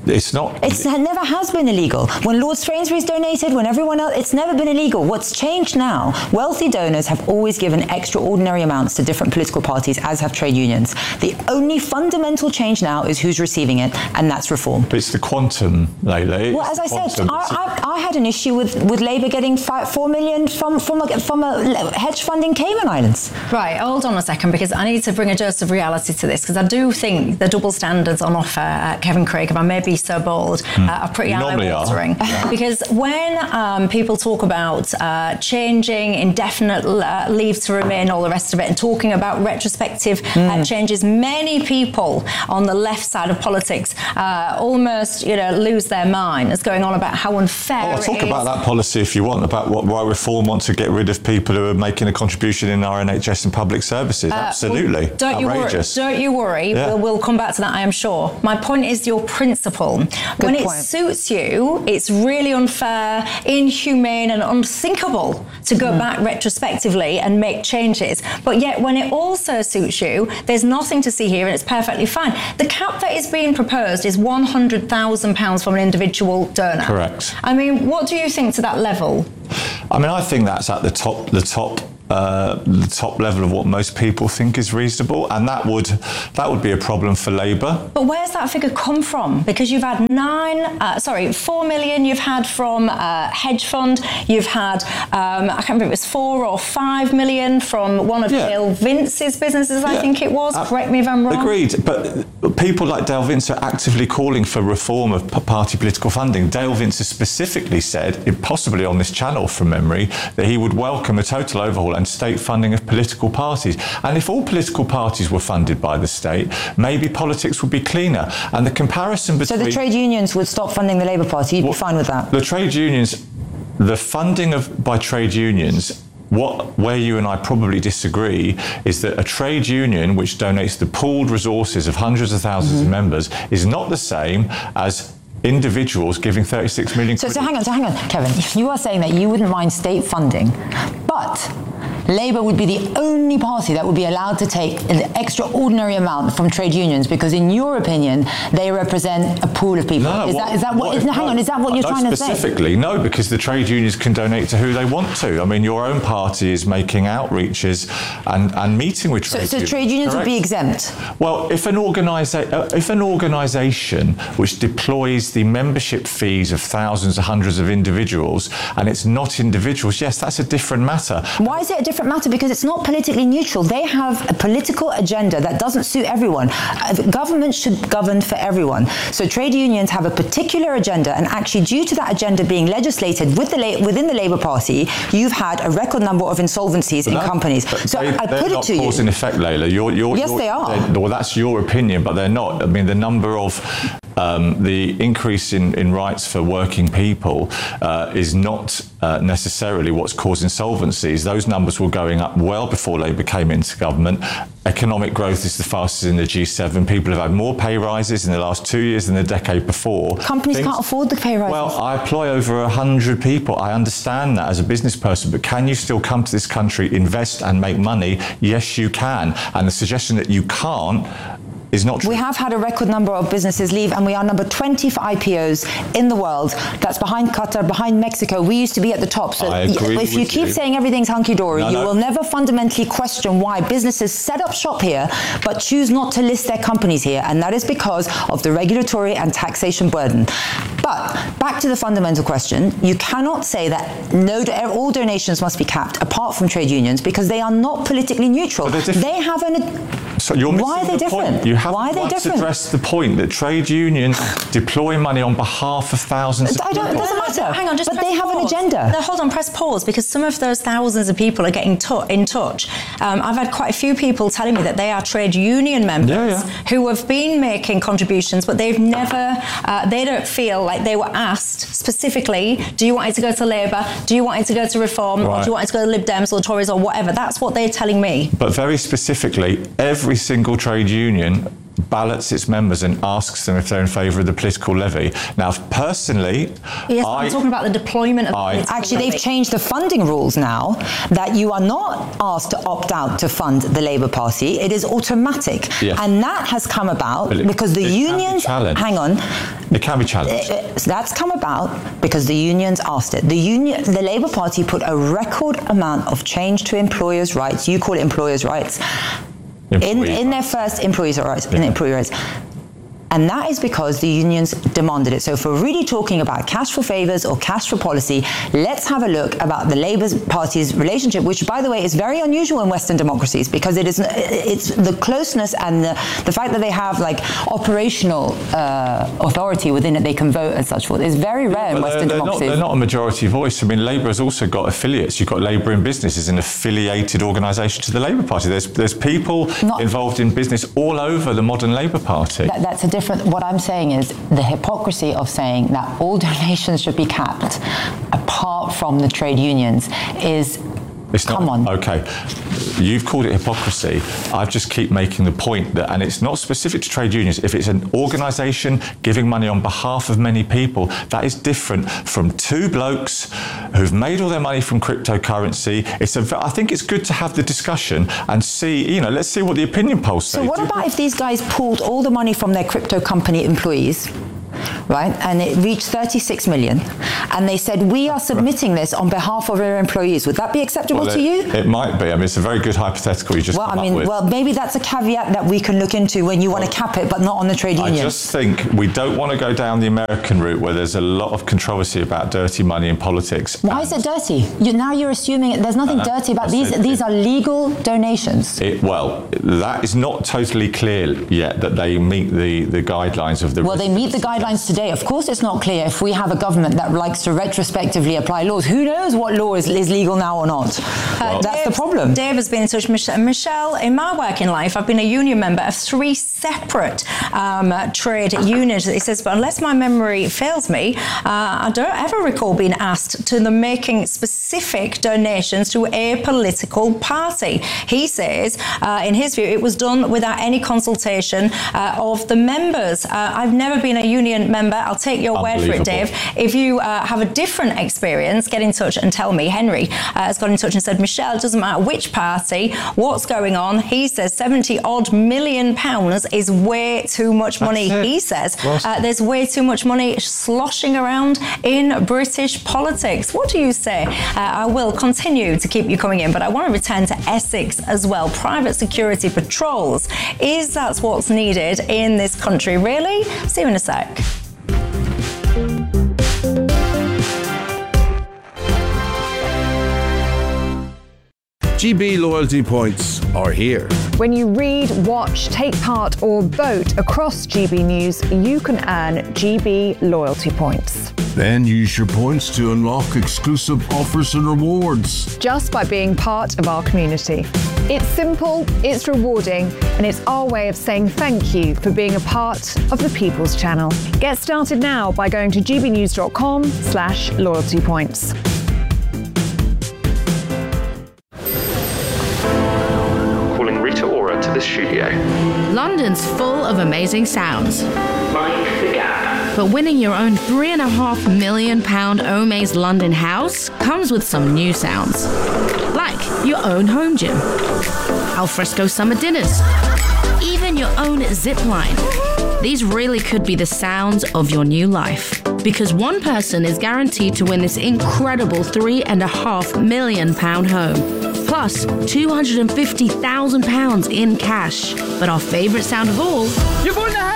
it's not. It never has been illegal. When Lord Sainsbury's donated, when everyone else, it's never been illegal. What's changed now, wealthy donors have always given extraordinary amounts to different political parties, as have trade unions. The only fundamental change now is who's receiving it, and that's reform. But it's the quantum, Layla. Well, as I said, I had an issue with Labour getting $4 million from a hedge fund in Cayman Islands. Right, hold on a second, because I need to bring a dose of reality to this, because I do think the double standards on offer at Kevin Craig, if I may be so bold, are pretty eye-watering. Because when people talk about changing indefinite leave to remain, all the rest of it, and talking about retrospective changes, many people on the left side of politics almost, lose their mind as going on about how unfair I'll talk about that policy if you want, about why Reform wants to get rid of people who are making a contribution in our NHS and public services. Absolutely. Well, don't you worry. Yeah. We'll come back to that, I am sure. My point is your principle. When it suits you, it's really unfair, inhumane and unthinkable to go back retrospectively and make changes. But yet when it also suits you, there's nothing to see here and it's perfectly fine. The cap that is being proposed is £100,000 from an individual donor. Correct. I mean, what do you think to that level? I mean, I think that's at the top level of what most people think is reasonable, and that would be a problem for Labour. But where's that figure come from? Because you've had 4 million you've had from hedge fund, you've had I can't remember if it was 4 or 5 million from one of Dale Vince's businesses, I think it was. Correct me if I'm wrong. Agreed, but people like Dale Vince are actively calling for reform of party political funding. Dale Vince has specifically said, possibly on this channel from memory, that he would welcome a total overhaul and state funding of political parties. And if all political parties were funded by the state, maybe politics would be cleaner. And the comparison between... So the trade unions would stop funding the Labour Party, you'd be fine with that? The trade unions, the funding by trade unions, where you and I probably disagree is that a trade union which donates the pooled resources of hundreds of thousands of members is not the same as individuals giving 36 million. So hang on, Kevin. You are saying that you wouldn't mind state funding, but Labour would be the only party that would be allowed to take an extraordinary amount from trade unions because, in your opinion, they represent a pool of people. No, is that what you're trying to say? Specifically, no, because the trade unions can donate to who they want to. I mean, your own party is making outreaches and meeting with trade unions. So trade unions would be exempt? Well, if an organisation which deploys the membership fees of thousands or hundreds of individuals, and it's not individuals, yes, that's a different matter. Why is it a different matter? Because it's not politically neutral. They have a political agenda that doesn't suit everyone. Government should govern for everyone. So trade unions have a particular agenda, and actually due to that agenda being legislated within the Labour Party, you've had a record number of insolvencies in companies. So I put it to you. They're not cause and effect, Layla. Yes, they are. Well, that's your opinion, but they're not. I mean, the number of the increase in rights for working people is not necessarily what's caused insolvencies. Those numbers were going up well before Labour came into government. Economic growth is the fastest in the G7. People have had more pay rises in the last 2 years than the decade before. Companies can't afford the pay rises. Well, I employ over 100 people. I understand that as a business person, but can you still come to this country, invest and make money? Yes, you can. And the suggestion that you can't is not true. We have had a record number of businesses leave, and we are number 20 for IPOs in the world. That's behind Qatar, behind Mexico. We used to be at the top. So if you keep saying everything's hunky-dory, you will never fundamentally question why businesses set up shop here but choose not to list their companies here, and that is because of the regulatory and taxation burden. But back to the fundamental question, you cannot say that all donations must be capped apart from trade unions because they are not politically neutral. They have why are they different? You have to address the point that trade unions deploy money on behalf of thousands of people. It doesn't matter. Hang on, just but they have an agenda. No, hold on, press pause, because some of those thousands of people are getting in touch. I've had quite a few people telling me that they are trade union members who have been making contributions, but they've never, they don't feel like they were asked specifically, do you want it to go to Labour? Do you want it to go to Reform? Or do you want it to go to Lib Dems or Tories or whatever? That's what they're telling me. But very specifically, every single trade union ballots its members and asks them if they're in favour of the political levy. Now, personally, yes, I'm talking about the deployment of Actually, they've changed the funding rules now that you are not asked to opt out to fund the Labour Party. It is automatic. Yes. And that has come about because the unions... Hang on. It can be challenged. That's come about because the unions asked it. The Labour Party put a record amount of change to employers' rights. You call it employers' rights. In their first employees' rights. In employee rights. And that is because the unions demanded it. So if we're really talking about cash for favours or cash for policy, let's have a look about the Labour Party's relationship, which, by the way, is very unusual in Western democracies because it's the closeness and the fact that they have like operational authority within it, they can vote and such forth. It's very rare in Western democracies. They're not a majority voice. I mean, Labour has also got affiliates. You've got Labour in Business as an affiliated organisation to the Labour Party. There's people involved in business all over the modern Labour Party. That's a different. What I'm saying is the hypocrisy of saying that all donations should be capped, apart from the trade unions, is. Come on. Okay, you've called it hypocrisy. I just keep making the point that, and it's not specific to trade unions, if it's an organisation giving money on behalf of many people, that is different from two blokes who've made all their money from cryptocurrency. I think it's good to have the discussion and see, let's see what the opinion polls say. So what about if these guys pulled all the money from their crypto company employees, right, and it reached 36 million, and they said, we are submitting this on behalf of our employees? Would that be acceptable to you? It might be. I mean, it's a very good hypothetical you just come up with. Well, maybe that's a caveat that we can look into when you want to cap it, but not on the trade unions. I just think we don't want to go down the American route where there's a lot of controversy about dirty money in politics. Why is it dirty? Now you're assuming there's nothing dirty about these. These are legal donations. That is not totally clear yet that they meet the guidelines of the... Well, they meet the guidelines today. Of course it's not clear if we have a government that likes to retrospectively apply laws. Who knows what law is legal now or not? That's the problem. Dave has been in touch. Michelle, in my working life, I've been a union member of 3 separate trade unions. He says, but unless my memory fails me, I don't ever recall being asked to the making specific donations to a political party. He says, in his view, it was done without any consultation of the members. I've never been a union member. I'll take your word for it, Dave. If you have a different experience, get in touch and tell me. Henry has got in touch and said, Michelle, it doesn't matter which party, what's going on. He says 70 odd million pounds is way too much money. He says there's way too much money sloshing around in British politics. What do you say? I will continue to keep you coming in, but I want to return to Essex as well. Private security patrols. Is that what's needed in this country, really? See you in a sec. GB loyalty points are here. When you read, watch, take part or vote across GB News, you can earn GB loyalty points. Then use your points to unlock exclusive offers and rewards. Just by being part of our community. It's simple, it's rewarding, and it's our way of saying thank you for being a part of the People's Channel. Get started now by going to gbnews.com/loyalty points. To the studio. London's full of amazing sounds. Mind the gap. But winning your own £3.5 million Omaze London house comes with some new sounds. Like your own home gym, alfresco summer dinners, even your own zip line. These really could be the sounds of your new life. Because one person is guaranteed to win this incredible £3.5 million home. Plus £250,000 in cash. But our favourite sound of all... You've won the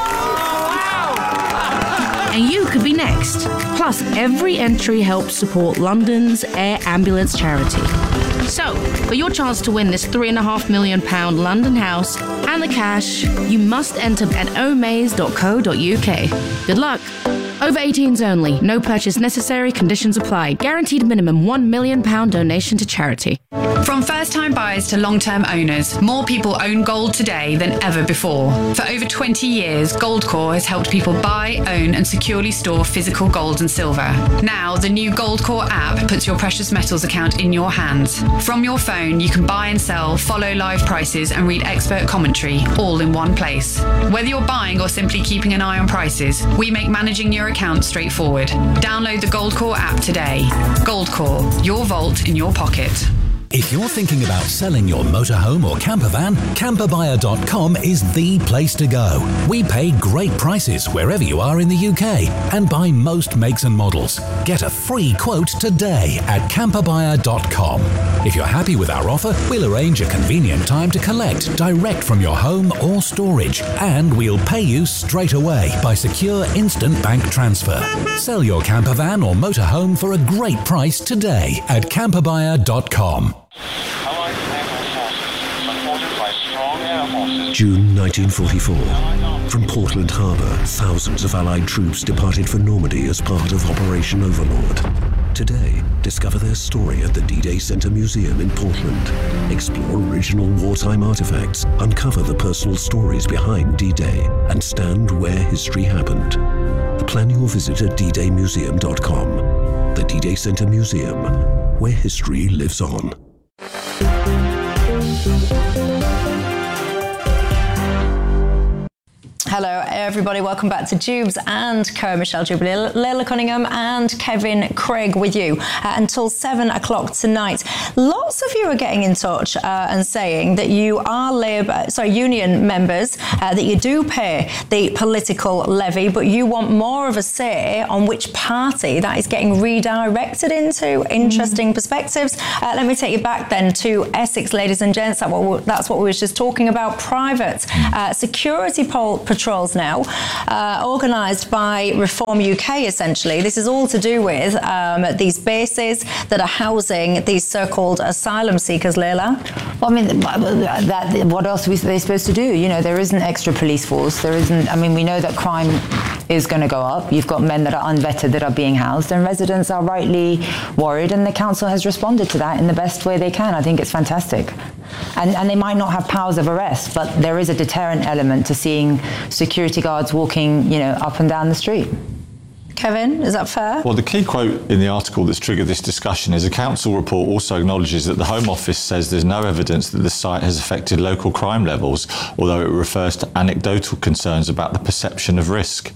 house! And you could be next. Plus, every entry helps support London's Air Ambulance charity. So, for your chance to win this £3.5 million London house and the cash, you must enter at omaze.co.uk. Good luck. Over 18s only. No purchase necessary. Conditions apply. Guaranteed minimum £1 million donation to charity. From first-time buyers to long-term owners, more people own gold today than ever before. For over 20 years, Goldcore has helped people buy, own and securely store physical gold and silver. Now, the new Goldcore app puts your precious metals account in your hands. From your phone, you can buy and sell, follow live prices and read expert commentary, all in one place. Whether you're buying or simply keeping an eye on prices, we make managing your account straightforward. Download the Goldcore app today. Goldcore, your vault in your pocket. If you're thinking about selling your motorhome or camper van, camperbuyer.com is the place to go. We pay great prices wherever you are in the UK and buy most makes and models. Get a free quote today at camperbuyer.com. If you're happy with our offer, we'll arrange a convenient time to collect direct from your home or storage, and we'll pay you straight away by secure instant bank transfer. Sell your camper van or motorhome for a great price today at camperbuyer.com. June 1944. From Portland Harbour, thousands of Allied troops departed for Normandy as part of Operation Overlord. Today, discover their story at the D-Day Center Museum in Portland. Explore original wartime artifacts, uncover the personal stories behind D-Day, and stand where history happened. Plan your visit at ddaymuseum.com. The D-Day Center Museum, where history lives on. Hello, everybody. Welcome back to Jubes and Co. Michelle Jubilee, Layla Cunningham and Kevin Craig with you until 7 o'clock tonight. Lots of you are getting in touch and saying that you are union members, that you do pay the political levy, but you want more of a say on which party that is getting redirected into. Interesting perspectives. Let me take you back then to Essex, ladies and gents. That's what we were just talking about. Private security patrols now, organised by Reform UK, essentially. This is all to do with these bases that are housing these so-called asylum seekers, Layla. Well, I mean, what else are they supposed to do? You know, there isn't extra police force. There isn't, I mean, we know that crime is going to go up. You've got men that are unvetted that are being housed, and residents are rightly worried, and the council has responded to that in the best way they can. I think it's fantastic. And they might not have powers of arrest, but there is a deterrent element to seeing security guards walking, you know, up and down the street. Kevin, is that fair? Well, the key quote in the article that's triggered this discussion is a council report also acknowledges that the Home Office says there's no evidence that the site has affected local crime levels, although it refers to anecdotal concerns about the perception of risk.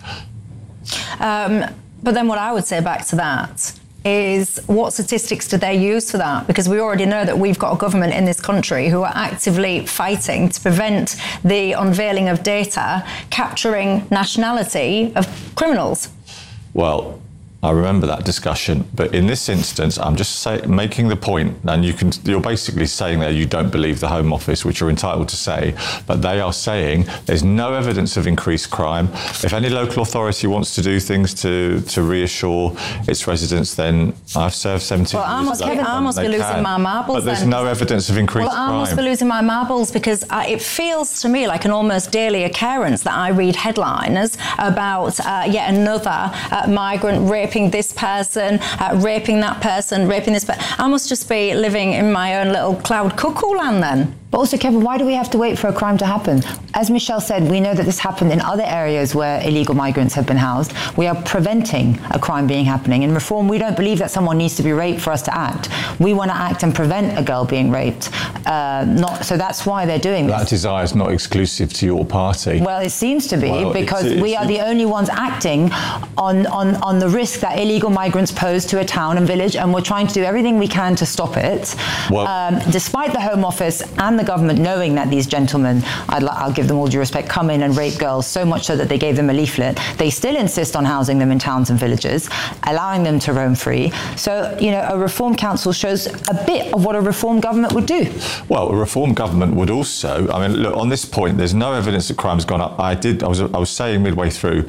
But then what I would say back to that is, what statistics do they use for that? Because we already know that we've got a government in this country who are actively fighting to prevent the unveiling of data capturing nationality of criminals. Well, I remember that discussion, but in this instance, I'm just making the point, and you're basically saying that you don't believe the Home Office, which you're entitled to say, but they are saying there's no evidence of increased crime. If any local authority wants to do things to reassure its residents, then I've served 17 years. Well, I must be losing my marbles. But there's no evidence of increased crime. Well, I must be losing my marbles because it feels to me like an almost daily occurrence that I read headlines about yet another migrant raping this person, raping that person, raping this person. I must just be living in my own little cloud cuckoo land then. But also, Kevin, why do we have to wait for a crime to happen? As Michelle said, we know that this happened in other areas where illegal migrants have been housed. We are preventing a crime being happening. In Reform, we don't believe that someone needs to be raped for us to act. We want to act and prevent a girl being raped. So that's why they're doing this. That desire is not exclusive to your party. Well, it seems to be, because we are the only ones acting on the risk that illegal migrants pose to a town and village, and we're trying to do everything we can to stop it. Well, despite the Home Office and the government knowing that these gentlemen, I'll give them all due respect, come in and rape girls, so much so that they gave them a leaflet, they still insist on housing them in towns and villages, allowing them to roam free. So, you know, a Reform Council shows a bit of what a Reform government would do. Well, a Reform government would also, I mean, look, on this point, there's no evidence that crime's gone up. I was saying midway through,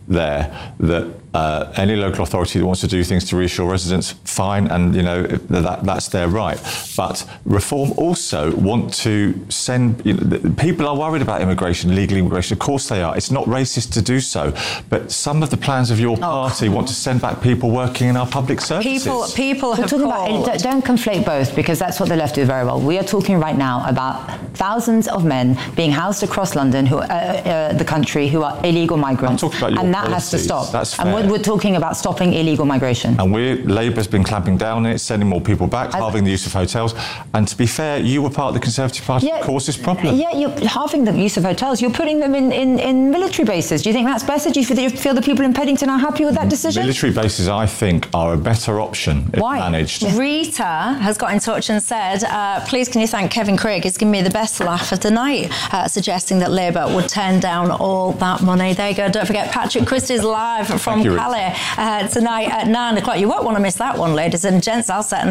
there that any local authority that wants to do things to reassure residents, fine, and that's their right. But Reform also want to send. People are worried about immigration, legal immigration. Of course they are. It's not racist to do so. But some of the plans of your party want to send back people working in our public services. People have called. Don't conflate both, because that's what the left do very well. We are talking right now about thousands of men being housed across London, the country, who are illegal migrants, I'm talking about your and that policies. has to stop. That's fair. And we're talking about stopping illegal migration. And Labour's been clamping down on it, sending more people back, halving the use of hotels. And to be fair, you were part of the Conservative Party that caused this problem. Yeah, you're halving the use of hotels. You're putting them in military bases. Do you think that's better? Do you feel the people in Paddington are happy with that decision? Military bases, I think, are a better option if managed. Rita has got in touch and said, please can you thank Kevin Craig? He's given me the best laugh of the night, suggesting that Labour would turn down all that money. There you go. Don't forget, Patrick Christie's live from Calais tonight at 9 o'clock. You won't want to miss that one, ladies and gents. I'll set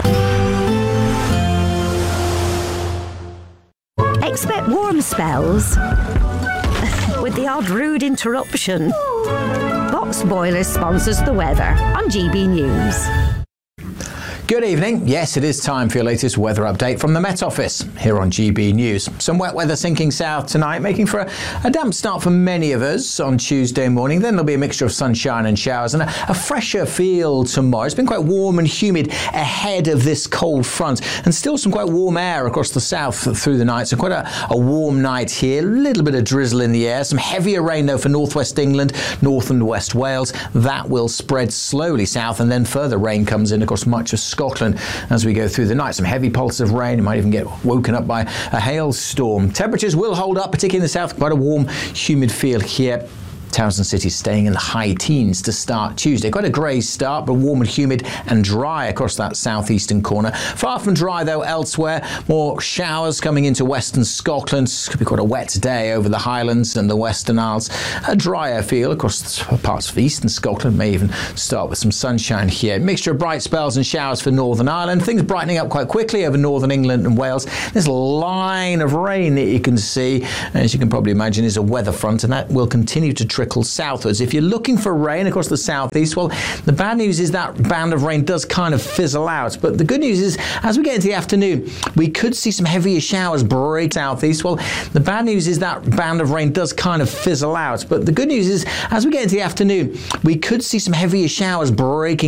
Expect warm spells with the odd rude interruption. Box Boilers sponsors the weather on GB News. Good evening. Yes, it is time for your latest weather update from the Met Office here on GB News. Some wet weather sinking south tonight, making for a damp start for many of us on Tuesday morning. Then there'll be a mixture of sunshine and showers and a fresher feel tomorrow. It's been quite warm and humid ahead of this cold front, and still some quite warm air across the south through the night. So quite a warm night here. A little bit of drizzle in the air. Some heavier rain though for northwest England, north and west Wales. That will spread slowly south, and then further rain comes in across much of Scotland as we go through the night. Some heavy pulses of rain. You might even get woken up by a hailstorm. Temperatures will hold up, particularly in the south. Quite a warm, humid feel here. Towns and cities staying in the high teens to start Tuesday. Quite a grey start, but warm and humid and dry across that southeastern corner. Far from dry though elsewhere. More showers coming into western Scotland. Could be quite a wet day over the Highlands and the Western Isles. A drier feel across parts of eastern Scotland. May even start with some sunshine here. Mixture of bright spells and showers for Northern Ireland. Things brightening up quite quickly over northern England and Wales. This line of rain that you can see, as you can probably imagine, is a weather front, and that will continue to trickle southwards. If you're looking for rain across the southeast, well, the bad news is that band of rain does kind of fizzle out. But the good news is, as we get into the afternoon, we could see some heavier showers break southeast. Well, the bad news is that band of rain does kind of fizzle out. But the good news is, as we get into the afternoon, we could see some heavier showers breaking